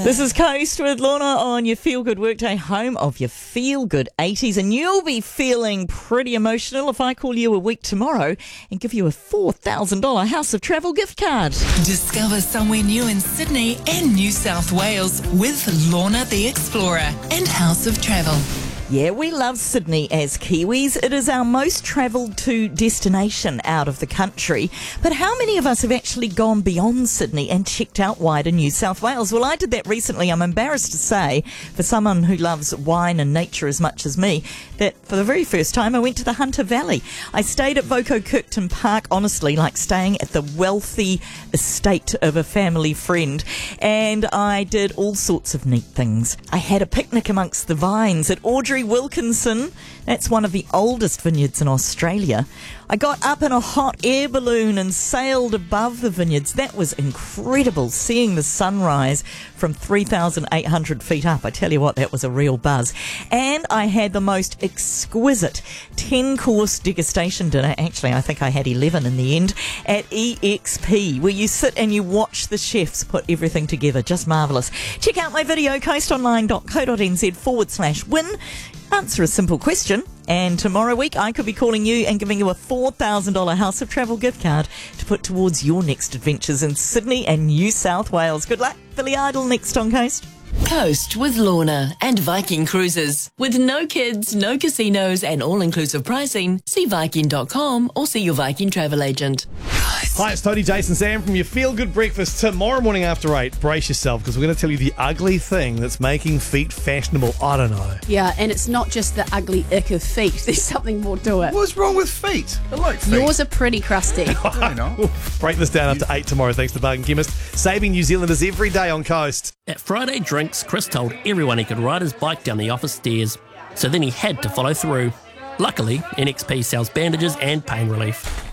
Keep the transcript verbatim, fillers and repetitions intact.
This is Coast with Lorna on your Feel Good Workday, home of your Feel Good eighties. And you'll be feeling pretty emotional if I call you a week tomorrow and give you a four thousand dollars House of Travel gift card. Discover somewhere new in Sydney and New South Wales with Lorna the Explorer and House of Travel. Yeah, we love Sydney as Kiwis. It is our most travelled to destination out of the country. But how many of us have actually gone beyond Sydney and checked out wider New South Wales? Well, I did that recently. I'm embarrassed to say, for someone who loves wine and nature as much as me, that for the very first time I went to the Hunter Valley. I stayed at Voko Kirkton Park, honestly, like staying at the wealthy estate of a family friend. And I did all sorts of neat things. I had a picnic amongst the vines at Audrey Wilkinson. That's one of the oldest vineyards in Australia. I got up in a hot air balloon and sailed above the vineyards. That was incredible, seeing the sunrise from three thousand eight hundred feet up. I tell you what, that was a real buzz. And I had the most exquisite ten-course degustation dinner. Actually, I think I had eleven in the end, at E X P, where you sit and you watch the chefs put everything together. Just marvellous. Check out my video, coastonline.co.nz forward slash win. Answer a simple question, and tomorrow week I could be calling you and giving you a four thousand dollars House of Travel gift card to put towards your next adventures in Sydney and New South Wales. Good luck. Billy Idol next on Coast. Coast with Lorna and Viking Cruises. With no kids, no casinos and all-inclusive pricing, see Viking dot com or see your Viking travel agent. Hi, it's Tony, Jason, Sam from your Feel Good Breakfast. Tomorrow morning after eight, brace yourself, because we're going to tell you the ugly thing that's making feet fashionable. I don't know. Yeah, and it's not just the ugly ick of feet. There's something more to it. What's wrong with feet? I like feet. Yours are pretty crusty. I know. We'll break this down after eight tomorrow, thanks to Bargain Chemist. Saving New Zealanders every day on Coast. At Friday Drinks, Chris told everyone he could ride his bike down the office stairs, so then he had to follow through. Luckily, N X P sells bandages and pain relief.